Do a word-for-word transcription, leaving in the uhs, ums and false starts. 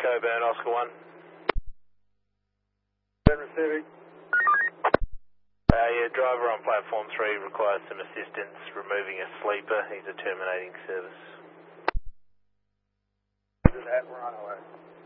Coburn, Oscar one. Ben receiving. Uh, yeah, driver on platform three requires some assistance removing a sleeper. He's a terminating service. Just at Runaway.